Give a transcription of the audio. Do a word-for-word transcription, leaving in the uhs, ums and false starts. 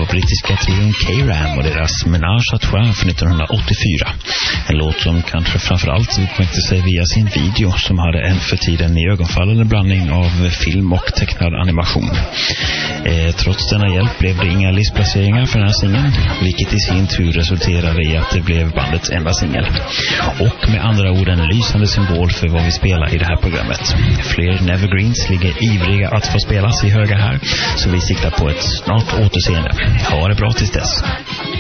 brittiska trion K-Ram och deras Ménage à Trois från nittonhundraåttiofyra. En låt som kanske framförallt utmärkte sig via sin video som hade en för tiden i ögonfallande blandning av film och tecknad animation. Eh, trots denna hjälp blev det inga listplaceringar för den här singeln, vilket i sin tur resulterade i att det blev bandets enda singel. Och med andra ord en lysande symbol för vad vi spelar i det här programmet. Fler Nevergreens ligger ivriga att få spelas i höga här, så vi siktar på ett snart återseende. Ha det bra tills dess.